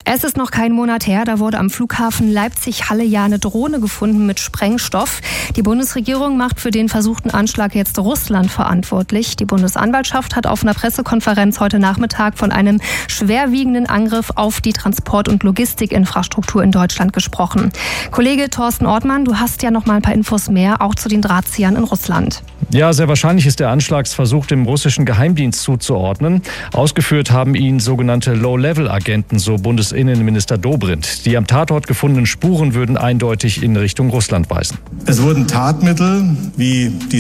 Es ist noch kein Monat her, da wurde am Flughafen Leipzig-Halle ja eine Drohne gefunden mit Sprengstoff. Die Bundesregierung macht für den versuchten Anschlag jetzt Russland verantwortlich. Die Bundesanwaltschaft hat auf einer Pressekonferenz heute Nachmittag von einem schwerwiegenden Angriff auf die Transport- und Logistikinfrastruktur in Deutschland gesprochen. Kollege Thorsten Ortmann, du hast ja noch mal ein paar Infos mehr, auch zu den Drahtziehern in Russland. Ja, sehr wahrscheinlich ist der Anschlagsversuch dem russischen Geheimdienst zuzuordnen. Ausgeführt haben ihn sogenannte Low-Level-Agenten, so Bundesinnenminister Dobrindt. Die am Tatort gefundenen Spuren würden eindeutig in Richtung Russland weisen. Es wurden Tatmittel wie die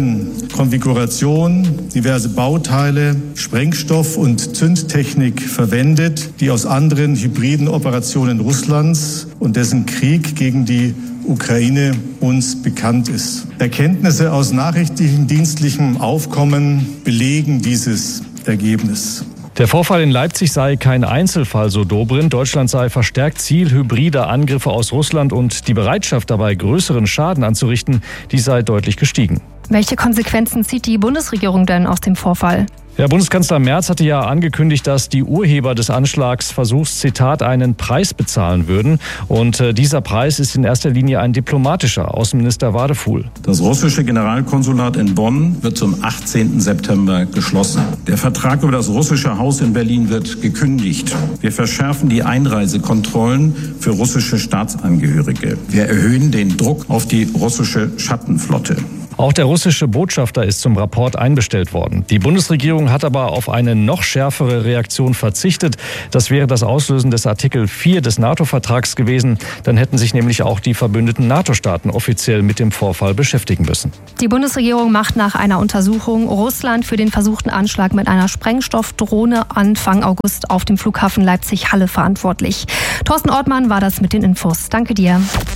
Drohnenkonfiguration, diverse Bauteile, Sprengstoff und Zündtechnik verwendet, die aus anderen hybriden Operationen Russlands und dessen Krieg gegen die Ukraine uns bekannt ist. Erkenntnisse aus nachrichtendienstlichem Aufkommen belegen dieses Ergebnis. Der Vorfall in Leipzig sei kein Einzelfall, so Dobrindt. Deutschland sei verstärkt Ziel hybrider Angriffe aus Russland und die Bereitschaft dabei, größeren Schaden anzurichten, die sei deutlich gestiegen. Welche Konsequenzen zieht die Bundesregierung denn aus dem Vorfall? Ja, Bundeskanzler Merz hatte ja angekündigt, dass die Urheber des Anschlagsversuchs, Zitat, einen Preis bezahlen würden. Und dieser Preis ist in erster Linie ein diplomatischer. Außenminister Wadefuhl. Das russische Generalkonsulat in Bonn wird zum 18. September geschlossen. Der Vertrag über das russische Haus in Berlin wird gekündigt. Wir verschärfen die Einreisekontrollen für russische Staatsangehörige. Wir erhöhen den Druck auf die russische Schattenflotte. Auch der russische Botschafter ist zum Rapport einbestellt worden. Die Bundesregierung hat aber auf eine noch schärfere Reaktion verzichtet. Das wäre das Auslösen des Artikel 4 des NATO-Vertrags gewesen. Dann hätten sich nämlich auch die verbündeten NATO-Staaten offiziell mit dem Vorfall beschäftigen müssen. Die Bundesregierung macht nach einer Untersuchung Russland für den versuchten Anschlag mit einer Sprengstoffdrohne Anfang August auf dem Flughafen Leipzig-Halle verantwortlich. Thorsten Ortmann war das mit den Infos. Danke dir.